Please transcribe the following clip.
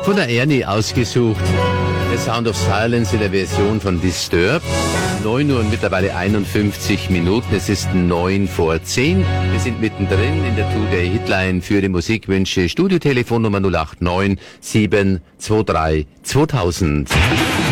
Von der Ernie ausgesucht. The Sound of Silence in der Version von Disturbed. 9 Uhr und mittlerweile 51 Minuten. Es ist 9 vor 10. Wir sind mittendrin in der Today Hitline für die Musikwünsche. Studiotelefonnummer 089 723 2000.